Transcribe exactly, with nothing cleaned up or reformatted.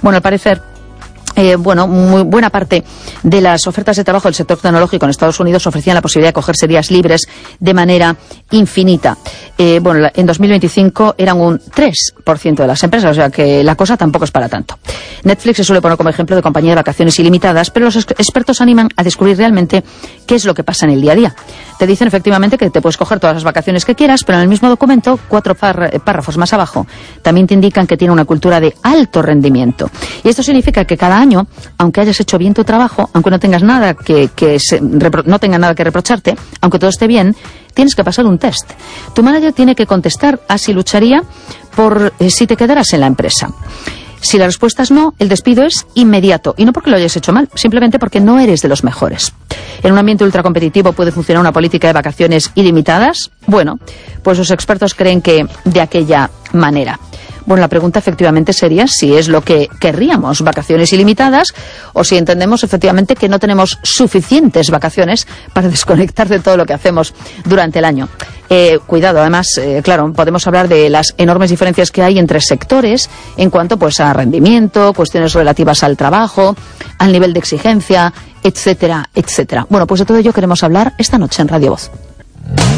Bueno, al parecer, Eh, bueno, muy buena parte de las ofertas de trabajo del sector tecnológico en Estados Unidos ofrecían la posibilidad de cogerse días libres de manera infinita. Eh, bueno, en dos mil veinticinco eran un tres por ciento de las empresas, o sea que la cosa tampoco es para tanto. Netflix se suele poner como ejemplo de compañía de vacaciones ilimitadas, pero los expertos animan a descubrir realmente qué es lo que pasa en el día a día. Te dicen efectivamente que te puedes coger todas las vacaciones que quieras, pero en el mismo documento, cuatro párrafos más abajo, también te indican que tiene una cultura de alto rendimiento. Y esto significa que cada año, aunque hayas hecho bien tu trabajo, aunque no tengas nada que, que se, repro, no tenga nada que reprocharte, aunque todo esté bien, tienes que pasar un test. Tu manager tiene que contestar a si lucharía por eh, si te quedaras en la empresa. Si la respuesta es no, el despido es inmediato. Y no porque lo hayas hecho mal, simplemente porque no eres de los mejores. ¿En un ambiente ultracompetitivo puede funcionar una política de vacaciones ilimitadas? Bueno, pues los expertos creen que de aquella manera. Bueno, la pregunta efectivamente sería si es lo que querríamos, vacaciones ilimitadas, o si entendemos efectivamente que no tenemos suficientes vacaciones para desconectar de todo lo que hacemos durante el año. Eh, cuidado, además, eh, claro, podemos hablar de las enormes diferencias que hay entre sectores en cuanto pues a rendimiento, cuestiones relativas al trabajo, al nivel de exigencia, etcétera, etcétera. Bueno, pues de todo ello queremos hablar esta noche en Radio Voz.